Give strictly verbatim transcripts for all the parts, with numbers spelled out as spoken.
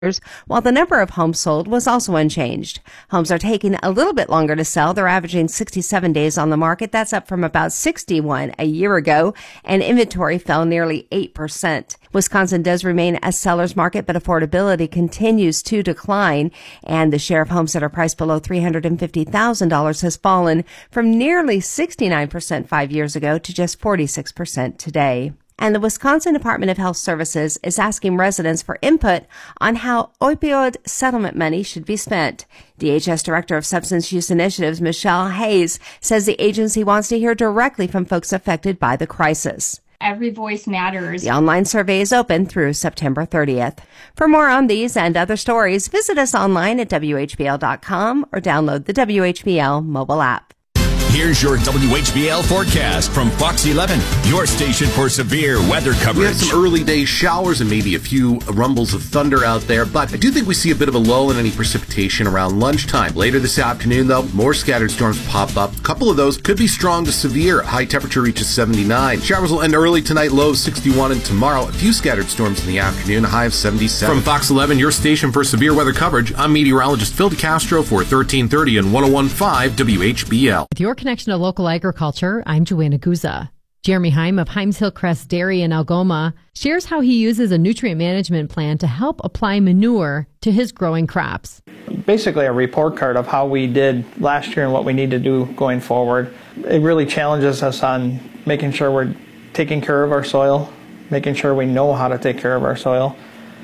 while the number of homes sold was also unchanged. Homes are taking a little bit longer to sell. They're averaging sixty-seven days on the market. That's up from about sixty-one a year ago, and inventory fell nearly eight percent. Wisconsin does remain a seller's market, but affordability continues to decline, and the share of homes that are priced below three hundred fifty thousand dollars has fallen from nearly sixty-nine percent five years ago to just forty-six percent today. And the Wisconsin Department of Health Services is asking residents for input on how opioid settlement money should be spent. D H S Director of Substance Use Initiatives, Michelle Hayes, says the agency wants to hear directly from folks affected by the crisis. Every voice matters. The online survey is open through September thirtieth. For more on these and other stories, visit us online at W H B L dot com or download the W H B L mobile app. Here's your W H B L forecast from Fox eleven, your station for severe weather coverage. We had some early day showers and maybe a few rumbles of thunder out there, but I do think we see a bit of a lull in any precipitation around lunchtime. Later this afternoon, though, more scattered storms pop up. A couple of those could be strong to severe. High temperature reaches seventy-nine. Showers will end early tonight, low of sixty-one, and tomorrow a few scattered storms in the afternoon, a high of seventy-seven. From Fox eleven, your station for severe weather coverage, I'm meteorologist Phil DeCastro for thirteen thirty and one oh one point five W H B L. With your connection to local agriculture, I'm Joanna Guza. Jeremy Heim of Heims Hillcrest Dairy in Algoma shares how he uses a nutrient management plan to help apply manure to his growing crops. Basically a report card of how we did last year and what we need to do going forward. It really challenges us on making sure we're taking care of our soil, making sure we know how to take care of our soil,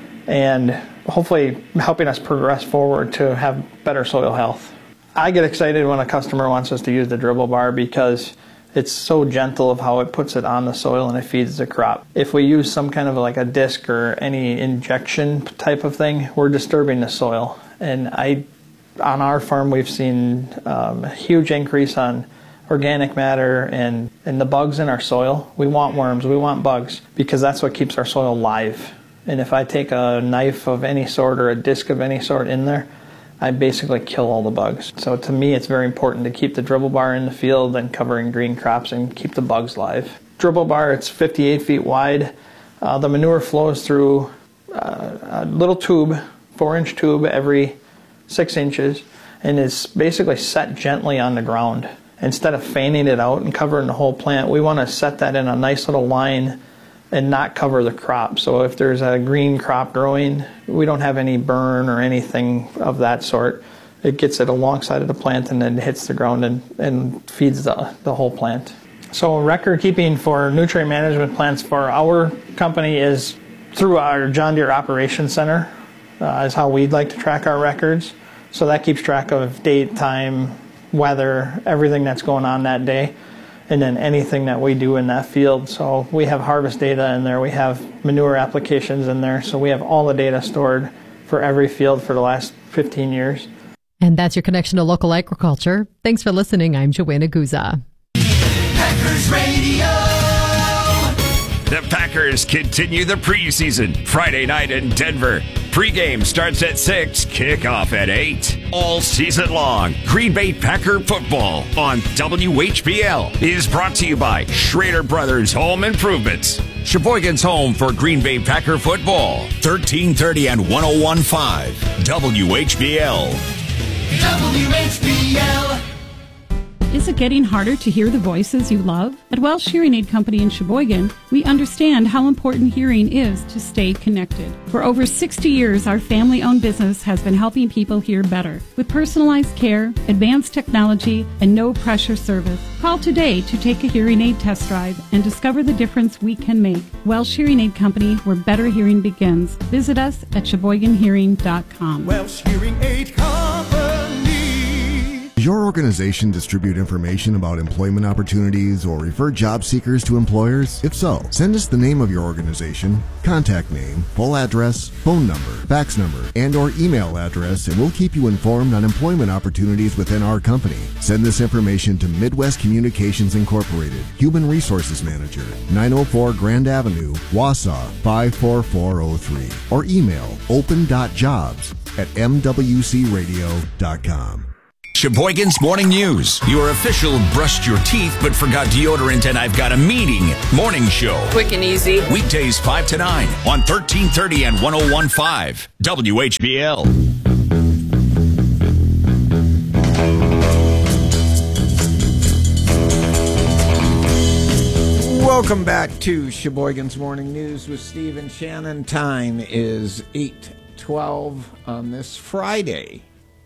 and hopefully helping us progress forward to have better soil health. I get excited when a customer wants us to use the dribble bar because it's so gentle of how it puts it on the soil and it feeds the crop. If we use some kind of like a disc or any injection type of thing, we're disturbing the soil. And I, on our farm, we've seen um, a huge increase on organic matter and, and the bugs in our soil. We want worms, we want bugs, because that's what keeps our soil live. And if I take a knife of any sort or a disc of any sort in there, I basically kill all the bugs. So to me, it's very important to keep the dribble bar in the field and covering green crops and keep the bugs live. Dribble bar, it's fifty-eight feet wide. Uh, the manure flows through uh, a little tube, four inch tube every six inches, and is basically set gently on the ground. Instead of fanning it out and covering the whole plant, we want to set that in a nice little line and not cover the crop. So if there's a green crop growing, we don't have any burn or anything of that sort. It gets it alongside of the plant and then hits the ground and, and feeds the, the whole plant. So record keeping for nutrient management plans for our company is through our John Deere Operations Center, uh, is how we'd like to track our records. So that keeps track of date, time, weather, everything that's going on that day, and then anything that we do in that field. So we have harvest data in there, we have manure applications in there, so we have all the data stored for every field for the last fifteen years. And that's your connection to local agriculture. Thanks for listening. I'm Joanna Guza. Packers Radio. The Packers continue the preseason Friday night in Denver. Pre-game starts at six, kickoff at eight. All season long, Green Bay Packer football on W H B L is brought to you by Schrader Brothers Home Improvements. Sheboygan's home for Green Bay Packer football. thirteen thirty and one oh one point five W H B L. W H B L. Is it getting harder to hear the voices you love? At Welsh Hearing Aid Company in Sheboygan, we understand how important hearing is to stay connected. For over sixty years, our family-owned business has been helping people hear better. With personalized care, advanced technology, and no-pressure service. Call today to take a hearing aid test drive and discover the difference we can make. Welsh Hearing Aid Company, where better hearing begins. Visit us at sheboygan hearing dot com. Welsh Hearing Aid Company. Does your organization distribute information about employment opportunities or refer job seekers to employers? If so, send us the name of your organization, contact name, full address, phone number, fax number, and or email address, and we'll keep you informed on employment opportunities within our company. Send this information to Midwest Communications Incorporated, Human Resources Manager, nine oh four Grand Avenue, Wausau, five four four oh three, or email open dot jobs at m w c radio dot com. Sheboygan's Morning News, your official brushed your teeth but forgot deodorant and I've got a meeting morning show. Quick and easy. Weekdays five to nine on thirteen thirty and one oh one point five W H B L. Welcome back to Sheboygan's Morning News with Steve and Shannon. Time is eight twelve on this Friday.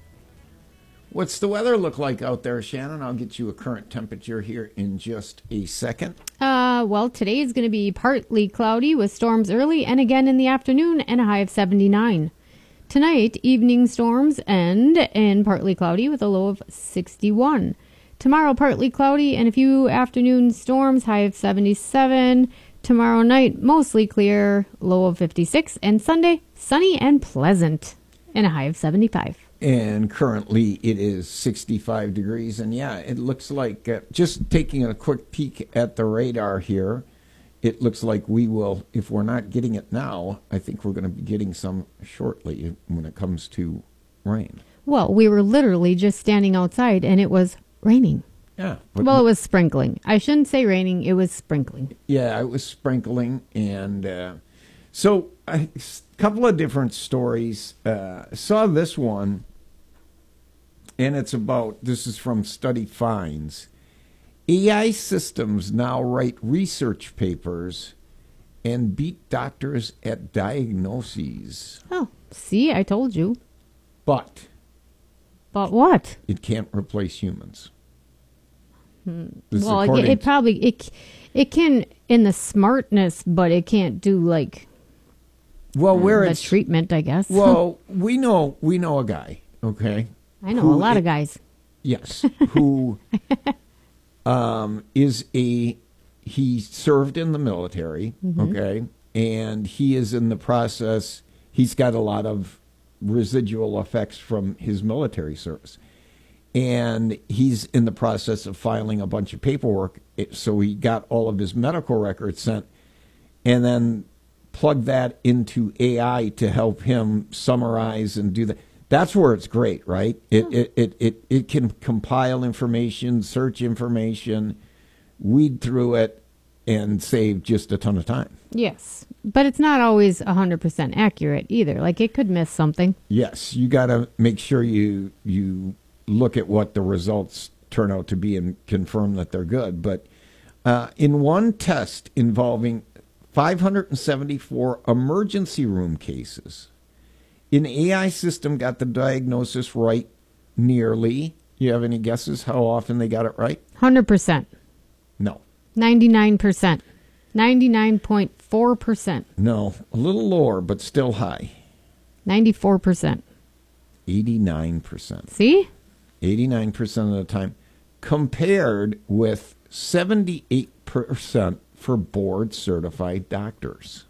What's the weather look like out there, Shannon? I'll get you a current temperature here in just a second. Uh, well, today is going to be partly cloudy with storms early and again in the afternoon and a high of seventy-nine. Tonight, evening storms and and partly cloudy with a low of sixty-one. Tomorrow, partly cloudy and a few afternoon storms, high of seventy-seven. Tomorrow night, mostly clear, low of fifty-six. And Sunday, sunny and pleasant and a high of seventy-five. And currently it is sixty-five degrees. And yeah, it looks like, uh, just taking a quick peek at the radar here, it looks like we will, if we're not getting it now, I think we're going to be getting some shortly when it comes to rain. Well, we were literally just standing outside and it was raining. Yeah. Well, it was sprinkling. I shouldn't say raining. It was sprinkling. Yeah, it was sprinkling. And uh, so a couple of different stories. Uh, saw this one. And it's about, this is from Study Finds. A I systems now write research papers and beat doctors at diagnoses. Oh, see, I told you. But. But what? It can't replace humans. Hmm. Well, it, it probably, it, it can in the smartness, but it can't do like well, where the it's, treatment, I guess. Well, we know, we know a guy, okay? I know a lot it, of guys. Yes, who um, is a, he served in the military, mm-hmm. okay, and he is in the process, he's got a lot of residual effects from his military service. And he's in the process of filing a bunch of paperwork, so he got all of his medical records sent, and then plugged that into A I to help him summarize and do that. That's where it's great, right? It, yeah. it, it, it, it can compile information, search information, weed through it, and save just a ton of time. Yes, but it's not always one hundred percent accurate either. Like, it could miss something. Yes, you got to make sure you you look at what the results turn out to be and confirm that they're good. But uh, in one test involving five hundred seventy-four emergency room cases, an A I system got the diagnosis right nearly. You have any guesses how often they got it right? one hundred percent. No. ninety-nine percent. ninety-nine point four percent. No, a little lower, but still high. ninety-four percent. eighty-nine percent. See? eighty-nine percent of the time, compared with seventy-eight percent for board-certified doctors.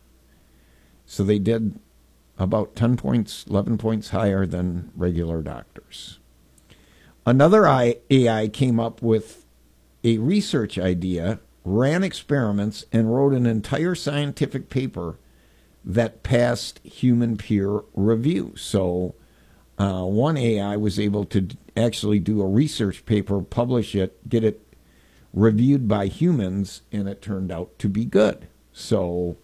So they did about ten points, eleven points higher than regular doctors. Another A I came up with a research idea, ran experiments, and wrote an entire scientific paper that passed human peer review. So uh, one A I was able to actually do a research paper, publish it, get it reviewed by humans, and it turned out to be good. So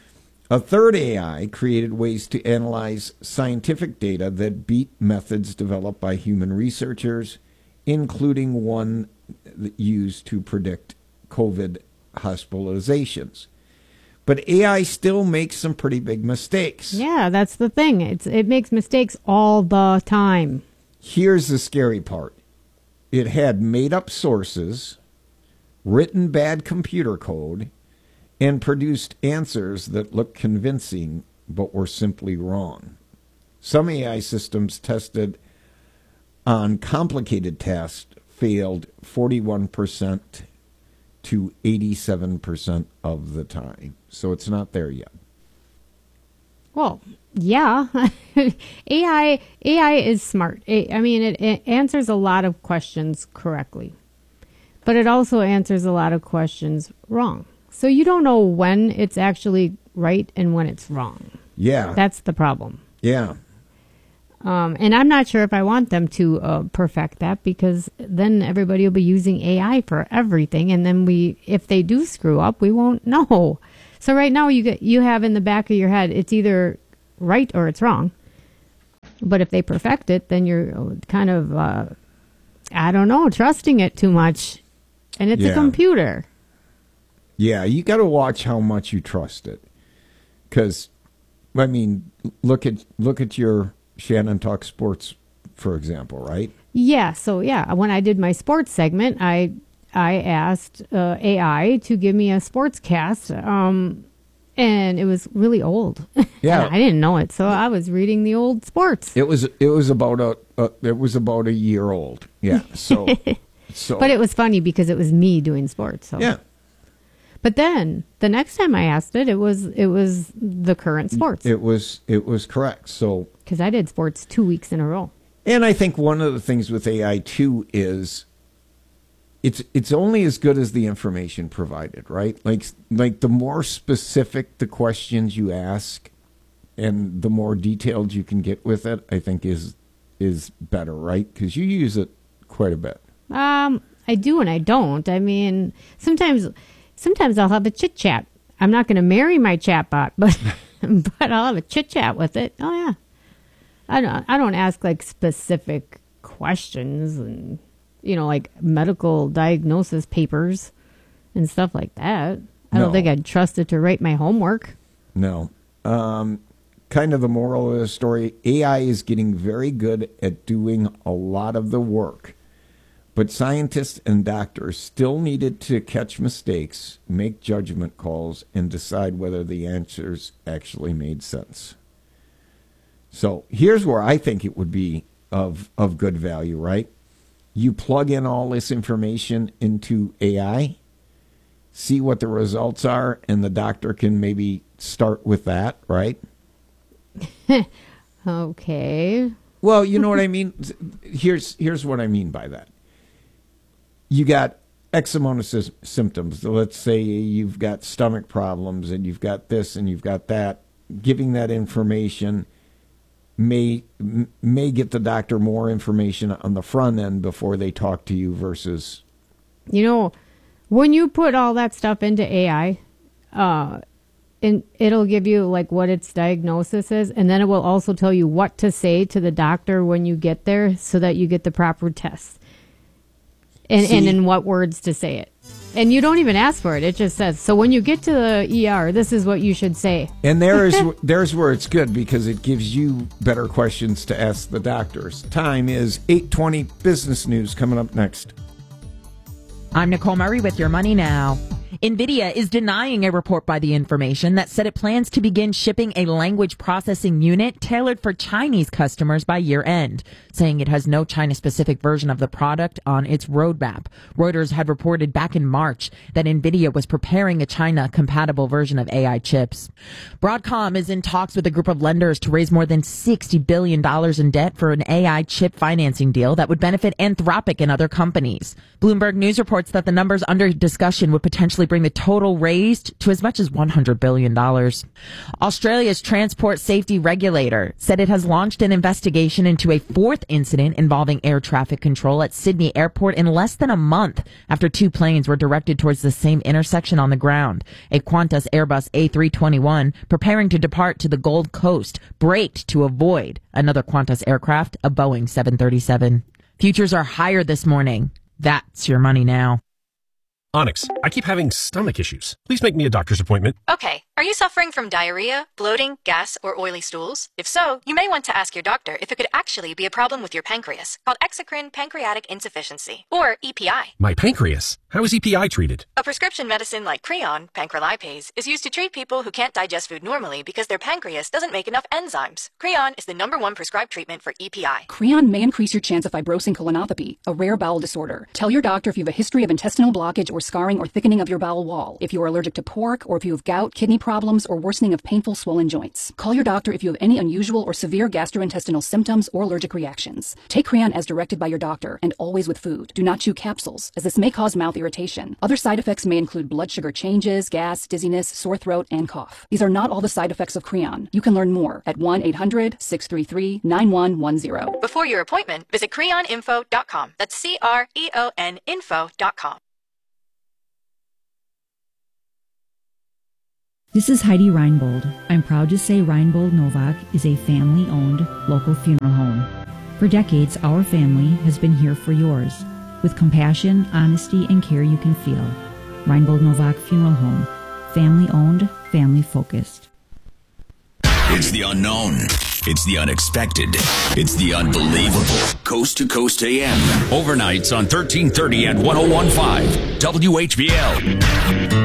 a third A I created ways to analyze scientific data that beat methods developed by human researchers, including one used to predict COVID hospitalizations. But A I still makes some pretty big mistakes. Yeah, that's the thing. It's it makes mistakes all the time. Here's the scary part. It had made-up sources, written bad computer code, and produced answers that looked convincing but were simply wrong. Some A I systems tested on complicated tasks failed forty-one percent to eighty-seven percent of the time. So it's not there yet. Well, yeah. A I A I is smart. I mean, it, it answers a lot of questions correctly. But it also answers a lot of questions wrong. So you don't know when it's actually right and when it's wrong. Yeah. That's the problem. Yeah. Um, and I'm not sure if I want them to uh, perfect that, because then everybody will be using A I for everything. And then we, if they do screw up, we won't know. So right now you get, you have in the back of your head, it's either right or it's wrong. But if they perfect it, then you're kind of, uh, I don't know, trusting it too much. And it's Yeah. a computer. Yeah, you got to watch how much you trust it. Because, I mean, look at look at your Shannon Talk Sports, for example, right? Yeah. So yeah, when I did my sports segment, I I asked uh, A I to give me a sports cast, um, and it was really old. Yeah, I didn't know it, so I was reading the old sports. It was it was about a, a it was about a year old. Yeah. So so. But it was funny because it was me doing sports. So. Yeah. But then the next time I asked it, it was it was the current sports. It was it was correct. So because I did sports two weeks in a row. And I think one of the things with A I too is it's it's only as good as the information provided, right? Like like the more specific the questions you ask and the more detailed you can get with it, I think is is better, right? Because you use it quite a bit. Um, I do and I don't. I mean, sometimes sometimes I'll have a chit chat. I'm not going to marry my chatbot, but but I'll have a chit chat with it. Oh yeah, I don't I don't ask like specific questions and you know like medical diagnosis papers and stuff like that. I No. don't think I'd trust it to write my homework. No. Um, kind of the moral of the story, A I is getting very good at doing a lot of the work. But scientists and doctors still needed to catch mistakes, make judgment calls, and decide whether the answers actually made sense. So here's where I think it would be of, of good value, right? You plug in all this information into A I, see what the results are, and the doctor can maybe start with that, right? Okay. Well, you know what I mean? Here's here's what I mean by that. You got X amount of sy- symptoms. Let's say you've got stomach problems and you've got this and you've got that. Giving that information may may get the doctor more information on the front end before they talk to you versus... You know, when you put all that stuff into A I, uh, and it'll give you like what its diagnosis is, and then it will also tell you what to say to the doctor when you get there so that you get the proper tests. And, and in what words to say it. And you don't even ask for it. It just says, so when you get to the E R, this is what you should say. And there is there's where it's good because it gives you better questions to ask the doctors. Time is eight twenty. Business news coming up next. I'm Nicole Murray with Your Money Now. NVIDIA is denying a report by The Information that said it plans to begin shipping a language processing unit tailored for Chinese customers by year end, saying it has no China-specific version of the product on its roadmap. Reuters had reported back in March that NVIDIA was preparing a China-compatible version of A I chips. Broadcom is in talks with a group of lenders to raise more than sixty billion dollars in debt for an A I chip financing deal that would benefit Anthropic and other companies. Bloomberg News reports that the numbers under discussion would potentially bring the total raised to as much as one hundred billion dollars. Australia's transport safety regulator said it has launched an investigation into a fourth incident involving air traffic control at Sydney Airport in less than a month after two planes were directed towards the same intersection on the ground. A Qantas Airbus A three twenty-one preparing to depart to the Gold Coast braked to avoid another Qantas aircraft, a Boeing seven thirty-seven. Futures are higher this morning. That's Your Money Now. Onyx, I keep having stomach issues. Please make me a doctor's appointment. Okay. Are you suffering from diarrhea, bloating, gas, or oily stools? If so, you may want to ask your doctor if it could actually be a problem with your pancreas, called exocrine pancreatic insufficiency, or E P I. My pancreas? How is E P I treated? A prescription medicine like Creon, pancrelipase, is used to treat people who can't digest food normally because their pancreas doesn't make enough enzymes. Creon is the number one prescribed treatment for E P I. Creon may increase your chance of fibrosing colonopathy, a rare bowel disorder. Tell your doctor if you have a history of intestinal blockage or scarring or thickening of your bowel wall, if you are allergic to pork, or if you have gout, kidney problems, or worsening of painful swollen joints. Call your doctor if you have any unusual or severe gastrointestinal symptoms or allergic reactions. Take Creon as directed by your doctor and always with food. Do not chew capsules, as this may cause mouth irritation. Other side effects may include blood sugar changes, gas, dizziness, sore throat, and cough. These are not all the side effects of Creon. You can learn more at one eight hundred six three three nine one one zero. Before your appointment, visit creon info dot com. That's C R E O N info dot com. This is Heidi Reinbold. I'm proud to say Reinbold Novak is a family-owned local funeral home. For decades, our family has been here for yours, with compassion, honesty, and care you can feel. Reinbold Novak Funeral Home. Family-owned, family-focused. It's the unknown. It's the unexpected. It's the unbelievable. Coast to Coast A M. Overnights on thirteen thirty and one oh one point five W H B L.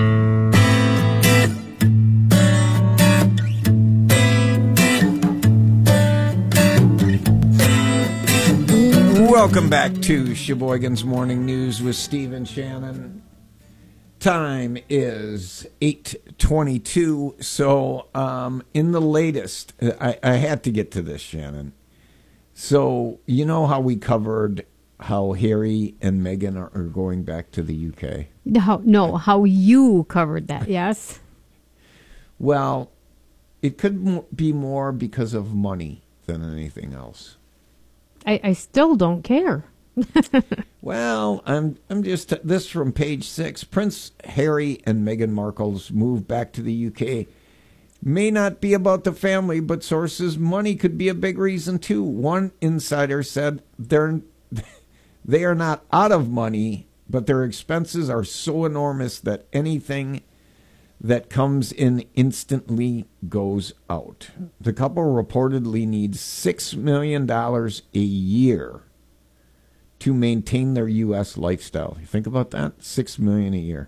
Welcome back to Sheboygan's Morning News with Steve and Shannon. Time is eight twenty-two. So, um, in the latest, I, I had to get to this, Shannon. So, you know how we covered how Harry and Meghan are, are going back to the U K? No, no, how you covered that, yes. Well, it could be more because of money than anything else. I, I still don't care. Well, I'm I'm just this from page six. Prince Harry and Meghan Markle's move back to the U K may not be about the family, but sources money could be a big reason too. One insider said they're they are not out of money, but their expenses are so enormous that anything that comes in instantly goes out. The couple reportedly needs six million dollars a year to maintain their U S lifestyle. You think about that? six million dollars a year.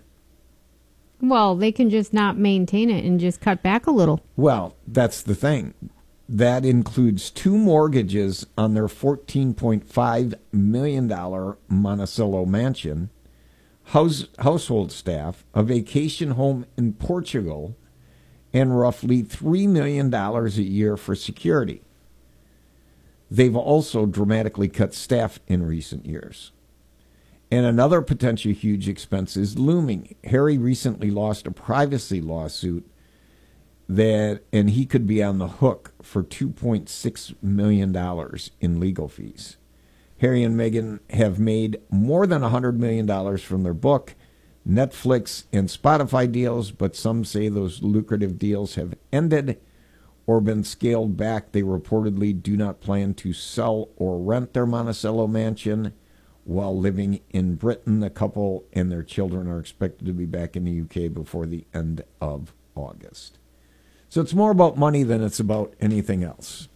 Well, they can just not maintain it and just cut back a little. Well, that's the thing. That includes two mortgages on their fourteen point five million dollars Monticello mansion, house, household staff, a vacation home in Portugal, and roughly three million dollars a year for security. They've also dramatically cut staff in recent years. And another potential huge expense is looming. Harry recently lost a privacy lawsuit that, and he could be on the hook for two point six million dollars in legal fees. Harry and Meghan have made more than one hundred million dollars from their book, Netflix, and Spotify deals, but some say those lucrative deals have ended or been scaled back. They reportedly do not plan to sell or rent their Monticello mansion while living in Britain. The couple and their children are expected to be back in the U K before the end of August. So it's more about money than it's about anything else.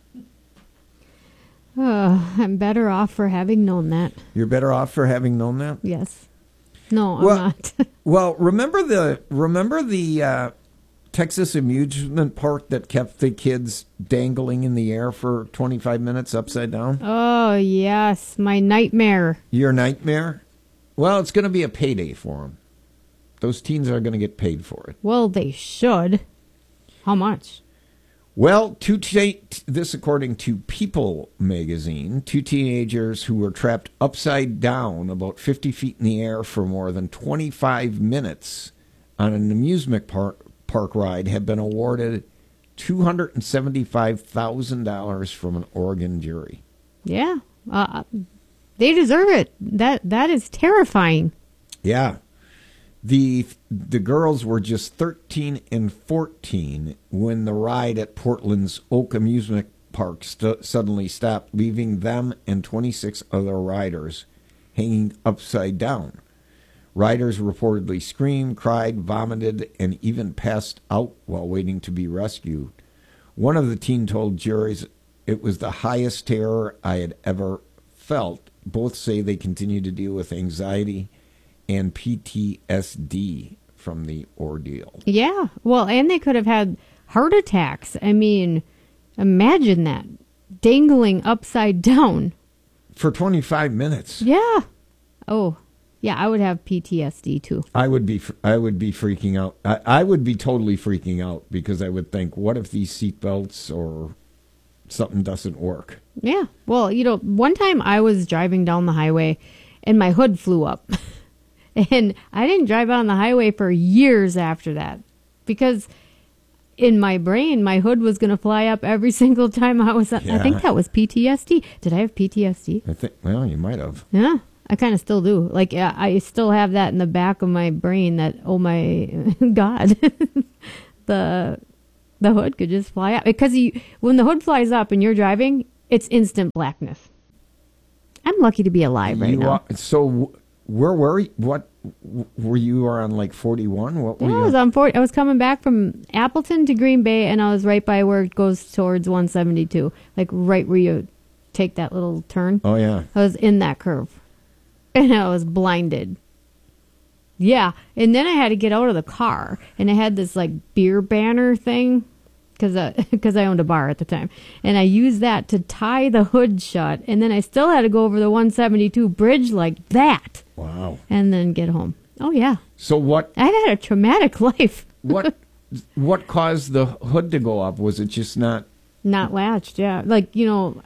Uh, I'm better off for having known that. You're better off for having known that? Yes. No, I'm well, not. well, remember the remember the uh, Texas amusement park that kept the kids dangling in the air for twenty-five minutes upside down? Oh, yes. My nightmare. Your nightmare? Well, it's going to be a payday for them. Those teens are going to get paid for it. Well, they should. How much? Well, two t- this according to People magazine, two teenagers who were trapped upside down about fifty feet in the air for more than twenty-five minutes on an amusement park, park ride have been awarded two hundred seventy-five thousand dollars from an Oregon jury. Yeah, uh, they deserve it. That That is terrifying. Yeah. The the girls were just thirteen and fourteen when the ride at Portland's Oak Amusement Park st- suddenly stopped, leaving them and twenty-six other riders hanging upside down. Riders reportedly screamed, cried, vomited, and even passed out while waiting to be rescued. One of the teens told juries it was the highest terror I had ever felt. Both say they continue to deal with anxiety and P T S D from the ordeal. Yeah, well, and they could have had heart attacks. I mean, imagine that. Dangling upside down. For twenty-five minutes. Yeah. Oh, yeah, I would have P T S D too. I would be I would be freaking out. I, I would be totally freaking out because I would think, what if these seatbelts or something doesn't work? Yeah, well, you know, one time I was driving down the highway and my hood flew up. And I didn't drive on the highway for years after that because in my brain, my hood was going to fly up every single time I was. Yeah. I think that was P T S D. Did I have P T S D? I think. Well, you might have. Yeah, I kind of still do. Like, yeah, I still have that in the back of my brain. That oh my God, the the hood could just fly up because you, when the hood flies up and you're driving, it's instant blackness. I'm lucky to be alive right you now. Are, so where were you? What were you are on like forty-one? What were yeah, you? I was on forty. I was coming back from Appleton to Green Bay, and I was right by where it goes towards one seventy-two, like right where you take that little turn. Oh yeah. I was in that curve, and I was blinded. Yeah, and then I had to get out of the car, and I had this like beer banner thing, because because I owned a bar at the time, and I used that to tie the hood shut, and then I still had to go over the one seventy-two bridge like that. Wow. And then get home. Oh yeah. So what? I've had a traumatic life. what what caused the hood to go up? Was it just not not latched? Yeah, like you know,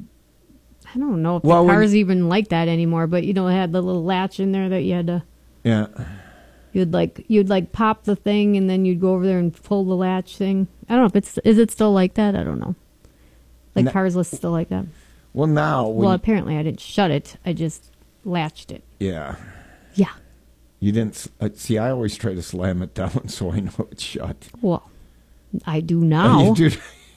I don't know if well, the cars you, even like that anymore. But you know, it had the little latch in there that you had to. Yeah. You'd like you'd like pop the thing and then you'd go over there and pull the latch thing. I don't know if it's is it still like that? I don't know. Like no, cars list still like that. Well, now. Well, apparently I didn't shut it. I just latched it. Yeah. Yeah. You didn't uh, see. I always try to slam it down so I know it's shut. Well, I do now. Oh, you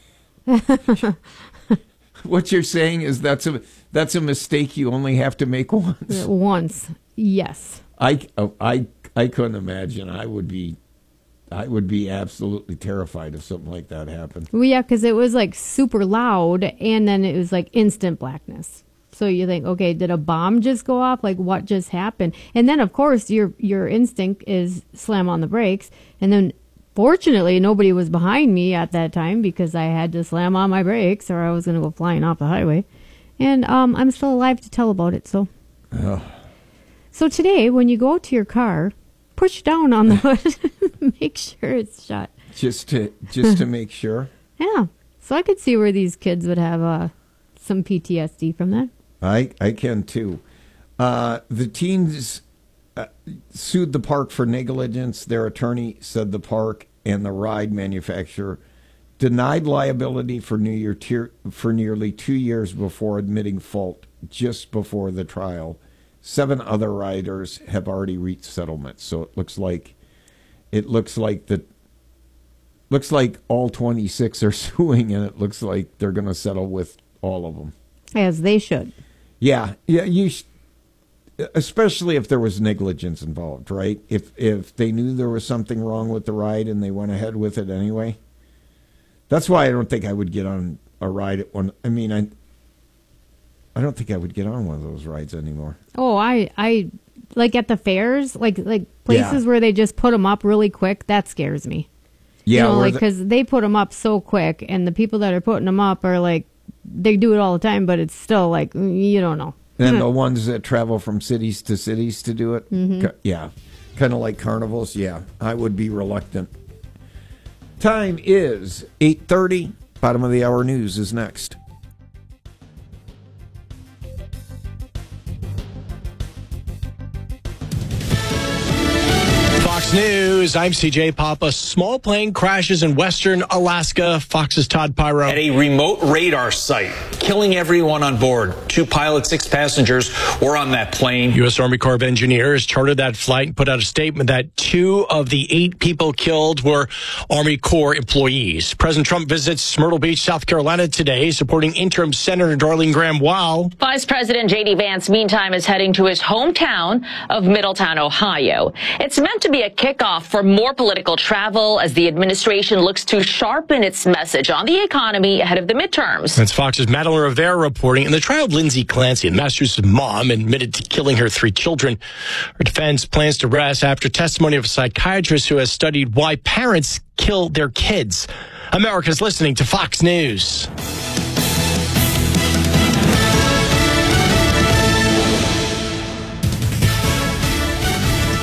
do. What you're saying is that's a that's a mistake you only have to make once. Once, yes. I oh, I I couldn't imagine. I would be, I would be absolutely terrified if something like that happened. Well, yeah, because it was like super loud, and then it was like instant blackness. So you think, okay, did a bomb just go off? Like, what just happened? And then, of course, your your instinct is slam on the brakes. And then, fortunately, nobody was behind me at that time because I had to slam on my brakes, or I was going to go flying off the highway. And um, I'm still alive to tell about it. So, oh. so today, when you go to your car, push down on the hood, make sure it's shut. Just to just to make sure. Yeah. So I could see where these kids would have uh, some P T S D from that. I, I can too. Uh, the teens uh, sued the park for negligence. Their attorney said the park and the ride manufacturer denied liability for, New Year tier, for nearly two years before admitting fault just before the trial. Seven other riders have already reached settlements. So it looks like it looks like the looks like all twenty-six are suing, and it looks like they're going to settle with all of them. As they should. Yeah, yeah, you, sh- especially if there was negligence involved, right? If if they knew there was something wrong with the ride and they went ahead with it anyway. That's why I don't think I would get on a ride at one. I mean, I I don't think I would get on one of those rides anymore. Oh, I I like at the fairs, like like places yeah. where they just put them up really quick. That scares me. Yeah, you know, like the- because they put them up so quick, and the people that are putting them up are like. They do it all the time, but it's still like, you don't know. And the ones that travel from cities to cities to do it, mm-hmm. yeah, kind of like carnivals, yeah, I would be reluctant. Time is eight thirty. Bottom of the hour news is next. Fox News, I'm C J Papa. Small plane crashes in western Alaska. Fox's Todd Pyro. At a remote radar site, killing everyone on board. Two pilots, six passengers were on that plane. U S. Army Corps of Engineers chartered that flight and put out a statement that two of the eight people killed were Army Corps employees. President Trump visits Myrtle Beach, South Carolina today, supporting interim Senator Darlene Graham while Vice President J D Vance, meantime, is heading to his hometown of Middletown, Ohio. It's meant to be a kickoff for more political travel as the administration looks to sharpen its message on the economy ahead of the midterms. That's Fox's Madeline Rivera reporting. In the trial of Lindsay Clancy, a Massachusetts mom admitted to killing her three children. Her defense plans to rest after testimony of a psychiatrist who has studied why parents kill their kids. America's listening to Fox News. From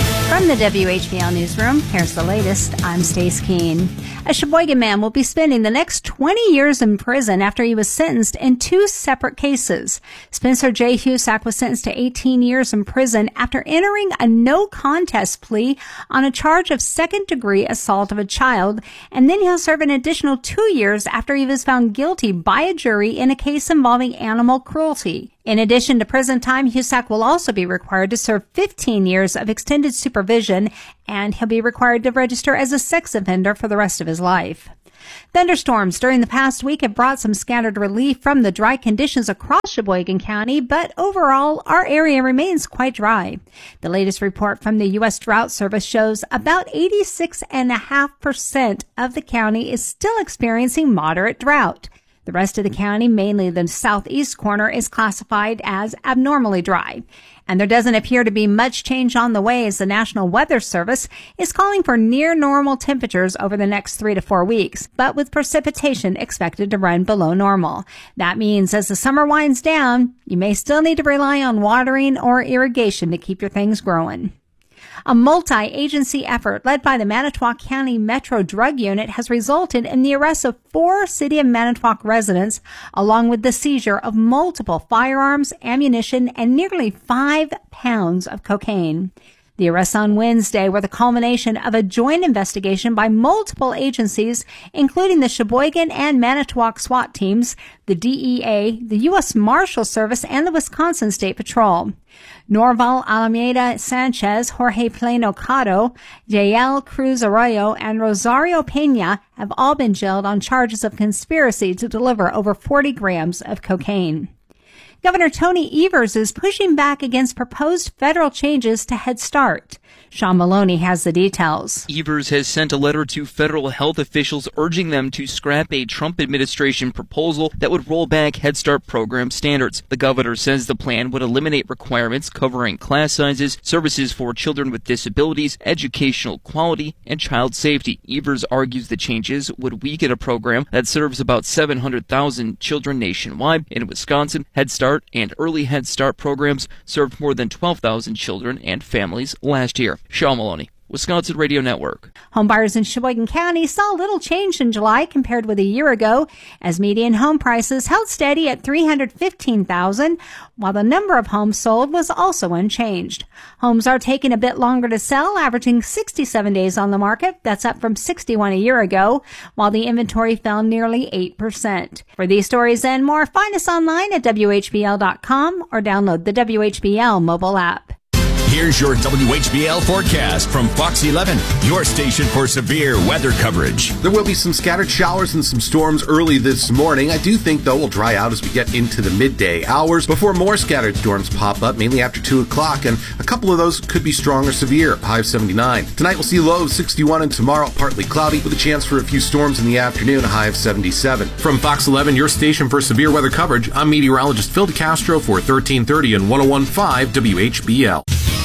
the W H B L Newsroom, here's the latest. I'm Stace Keene. A Sheboygan man will be spending the next twenty years in prison after he was sentenced in two separate cases. Spencer J. Husak was sentenced to eighteen years in prison after entering a no-contest plea on a charge of second-degree assault of a child, and then he'll serve an additional two years after he was found guilty by a jury in a case involving animal cruelty. In addition to prison time, Husak will also be required to serve fifteen years of extended supervision, and he'll be required to register as a sex offender for the rest of his life. Thunderstorms during the past week have brought some scattered relief from the dry conditions across Sheboygan County, but overall, our area remains quite dry. The latest report from the U S Drought Service shows about eighty-six point five percent of the county is still experiencing moderate drought. The rest of the county, mainly the southeast corner, is classified as abnormally dry. And there doesn't appear to be much change on the way as the National Weather Service is calling for near normal temperatures over the next three to four weeks, but with precipitation expected to run below normal. That means as the summer winds down, you may still need to rely on watering or irrigation to keep your things growing. A multi-agency effort led by the Manitowoc County Metro Drug Unit has resulted in the arrest of four City of Manitowoc residents, along with the seizure of multiple firearms, ammunition, and nearly five pounds of cocaine. The arrests on Wednesday were the culmination of a joint investigation by multiple agencies, including the Sheboygan and Manitowoc SWAT teams, the D E A, the U S Marshal Service, and the Wisconsin State Patrol. Norval Alameda Sanchez, Jorge Plano Cotto, Jael Cruz Arroyo, and Rosario Pena have all been jailed on charges of conspiracy to deliver over forty grams of cocaine. Governor Tony Evers is pushing back against proposed federal changes to Head Start. Sean Maloney has the details. Evers has sent a letter to federal health officials urging them to scrap a Trump administration proposal that would roll back Head Start program standards. The governor says the plan would eliminate requirements covering class sizes, services for children with disabilities, educational quality, and child safety. Evers argues the changes would weaken a program that serves about seven hundred thousand children nationwide. In Wisconsin, Head Start and Early Head Start programs served more than twelve thousand children and families last year. Sean Maloney, Wisconsin Radio Network. Homebuyers in Sheboygan County saw little change in July compared with a year ago, as median home prices held steady at three hundred fifteen thousand dollars, while the number of homes sold was also unchanged. Homes are taking a bit longer to sell, averaging sixty-seven days on the market. That's up from sixty-one a year ago, while the inventory fell nearly eight percent. For these stories and more, find us online at W H B L dot com or download the W H B L mobile app. Here's your W H B L forecast from Fox eleven, your station for severe weather coverage. There will be some scattered showers and some storms early this morning. I do think, though, we'll dry out as we get into the midday hours before more scattered storms pop up, mainly after two o'clock, and a couple of those could be strong or severe, high of seventy-nine. Tonight we'll see a low of sixty-one, and tomorrow partly cloudy with a chance for a few storms in the afternoon, a high of seventy-seven. From Fox eleven, your station for severe weather coverage, I'm meteorologist Phil DeCastro for thirteen thirty and one oh one point five W H B L.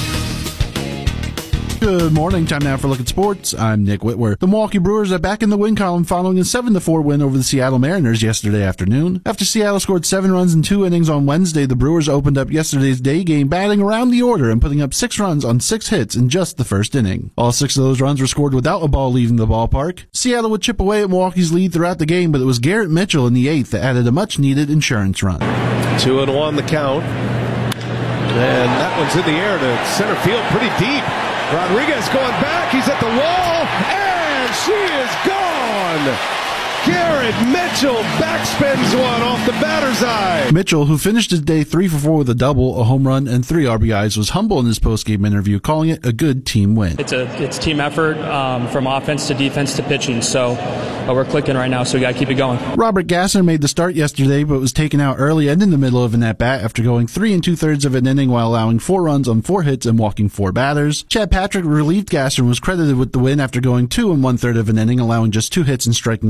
Good morning. Time now for a look at sports. I'm Nick Whitworth. The Milwaukee Brewers are back in the win column following a seven to four win over the Seattle Mariners yesterday afternoon. After Seattle scored seven runs in two innings on Wednesday, the Brewers opened up yesterday's day game batting around the order and putting up six runs on six hits in just the first inning. All six of those runs were scored without a ball leaving the ballpark. Seattle would chip away at Milwaukee's lead throughout the game, but it was Garrett Mitchell in the eighth that added a much-needed insurance run. Two and one the count. And that one's in the air to center field pretty deep. Rodriguez going back, he's at the wall, and she is gone! Garrett Mitchell backspins one off the batter's eye. Mitchell, who finished his day three for four with a double, a home run, and three R B Is, was humble in his postgame interview, calling it a good team win. It's a it's team effort um, from offense to defense to pitching, so uh, we're clicking right now, so we got to keep it going. Robert Gassner made the start yesterday, but was taken out early and in the middle of an at-bat after going three and two-thirds of an inning while allowing four runs on four hits and walking four batters. Chad Patrick relieved Gassner and was credited with the win after going two and one-third of an inning, allowing just two hits and striking out four batters.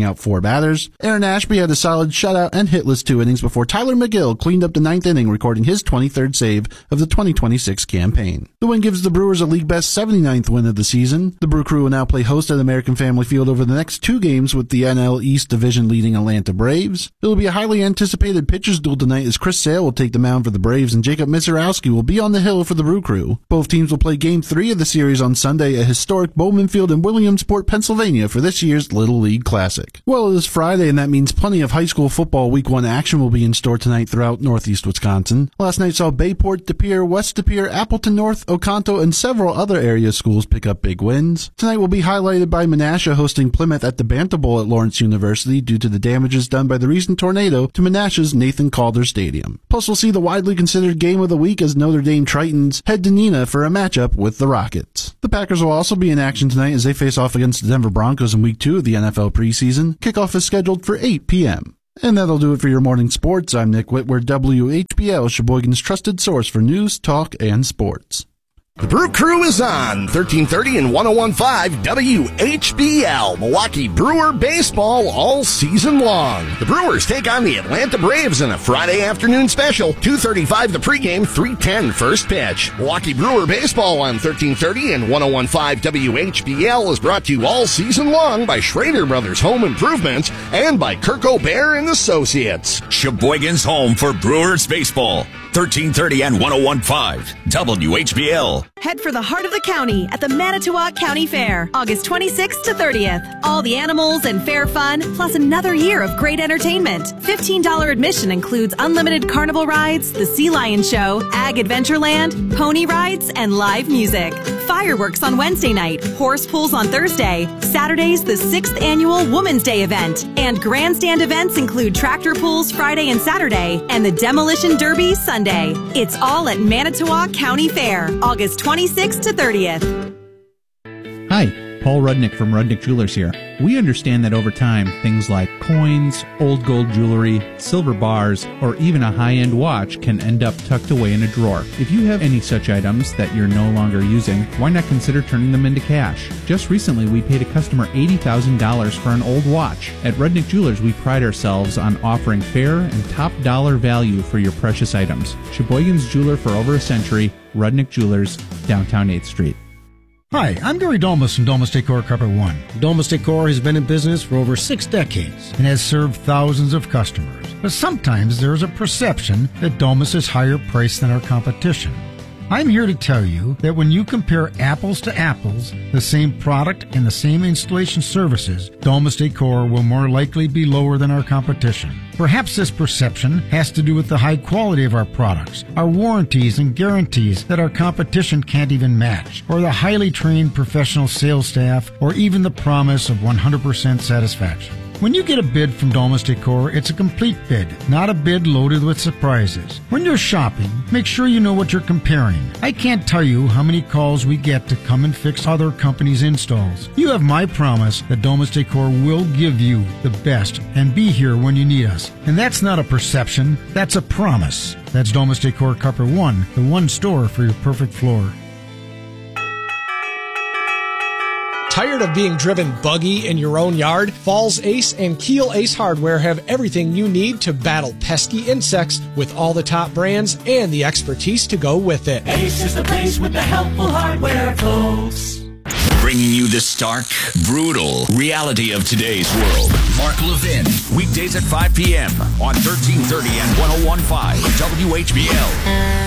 batters. Aaron Ashby had a solid shutout and hitless two innings before Tyler McGill cleaned up the ninth inning, recording his twenty-third save of the twenty twenty-six campaign. The win gives the Brewers a league-best seventy-ninth win of the season. The Brew Crew will now play host at American Family Field over the next two games with the N L East Division leading Atlanta Braves. It will be a highly anticipated pitchers duel tonight as Chris Sale will take the mound for the Braves and Jacob Misiorowski will be on the hill for the Brew Crew. Both teams will play Game three of the series on Sunday at historic Bowman Field in Williamsport, Pennsylvania for this year's Little League Classic. Well, it is Friday, and that means plenty of high school football Week one action will be in store tonight throughout northeast Wisconsin. Last night saw Bayport, De Pere, West De Pere, Appleton North, Oconto, and several other area schools pick up big wins. Tonight will be highlighted by Menasha hosting Plymouth at the Bantam Bowl at Lawrence University due to the damages done by the recent tornado to Menasha's Nathan Calder Stadium. Plus, we'll see the widely considered game of the week as Notre Dame Tritons head to Neenah for a matchup with the Rockets. The Packers will also be in action tonight as they face off against the Denver Broncos in week two of the N F L preseason. Kickoff is scheduled for eight p.m. And that'll do it for your morning sports. I'm Nick Whitwer, W H B L, Sheboygan's trusted source for news, talk, and sports. The Brew Crew is on thirteen thirty and one oh one point five W H B L, Milwaukee Brewer baseball all season long. The Brewers take on the Atlanta Braves in a Friday afternoon special. two thirty-five the pregame, three ten first pitch. Milwaukee Brewer baseball on thirteen thirty and one oh one point five W H B L is brought to you all season long by Schrader Brothers Home Improvement and by Kirk O'Bear and Associates. Sheboygan's home for Brewers baseball. thirteen thirty and one oh one point five W H B L. Head for the heart of the county at the Manitowoc County Fair, August twenty-sixth to thirtieth. All the animals and fair fun, plus another year of great entertainment. fifteen dollars admission includes unlimited carnival rides, the Sea Lion Show, Ag Adventureland, pony rides, and live music. Fireworks on Wednesday night, horse pulls on Thursday. Saturday's the sixth annual Women's Day event. And grandstand events include tractor pulls Friday and Saturday, and the Demolition Derby Sunday. It's all at Manitowoc County Fair, August twenty-sixth to thirtieth. Hi, Paul Rudnick from Rudnick Jewelers here. We understand that over time, things like coins, old gold jewelry, silver bars, or even a high-end watch can end up tucked away in a drawer. If you have any such items that you're no longer using, why not consider turning them into cash? Just recently, we paid a customer eighty thousand dollars for an old watch. At Rudnick Jewelers, we pride ourselves on offering fair and top dollar value for your precious items. Sheboygan's jeweler for over a century, Rudnick Jewelers, downtown eighth Street. Hi, I'm Gary Domas from Domas Decor Carpet One. Domas Decor has been in business for over six decades and has served thousands of customers. But sometimes there is a perception that Domas is higher priced than our competition. I'm here to tell you that when you compare apples to apples, the same product and the same installation services, Domas Decor will more likely be lower than our competition. Perhaps this perception has to do with the high quality of our products, our warranties and guarantees that our competition can't even match, or the highly trained professional sales staff, or even the promise of one hundred percent satisfaction. When you get a bid from Domas Decor, it's a complete bid, not a bid loaded with surprises. When you're shopping, make sure you know what you're comparing. I can't tell you how many calls we get to come and fix other companies' installs. You have my promise that Domas Decor will give you the best and be here when you need us. And that's not a perception, that's a promise. That's Domas Decor Carpet One, the one store for your perfect floor. Tired of being driven buggy in your own yard? Falls Ace and Keel Ace Hardware have everything you need to battle pesky insects with all the top brands and the expertise to go with it. Ace is the place with the helpful hardware, folks. Bringing you the stark, brutal reality of today's world. Mark Levin, weekdays at five p.m. on thirteen thirty and one oh one point five W H B L.